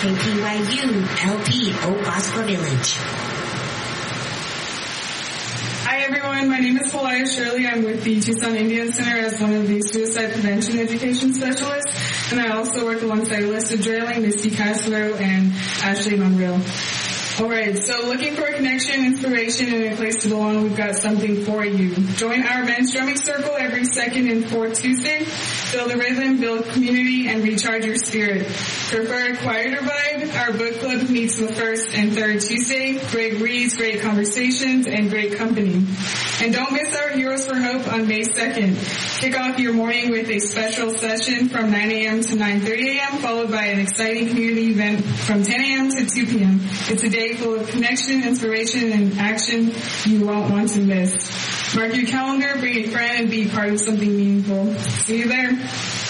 KPYU LP Oak Oscar Village. Hi everyone, my name is Palaya Shirley. I'm with the Tucson Indian Center as one of the suicide prevention education specialists, and I also work alongside Alyssa Drailing, Misty Castro, and Ashley Monreal. Alright, so looking for a connection, inspiration, and a place to belong, we've got something for you. Join our men's drumming circle every second and fourth Tuesday. Build a rhythm, build community, and recharge your spirit. Prefer a quieter vibe? Our book club meets the first and third Tuesday. Great reads, great conversations, and great company. And don't miss our Heroes for Hope on May 2nd. Kick off your morning with a special session from 9 a.m. to 9:30 a.m., followed by an exciting community event from 10 a.m. to 2 p.m. It's a day full of connection, inspiration, and action you won't want to miss. Mark your calendar, bring a friend, and be part of something meaningful. See you there.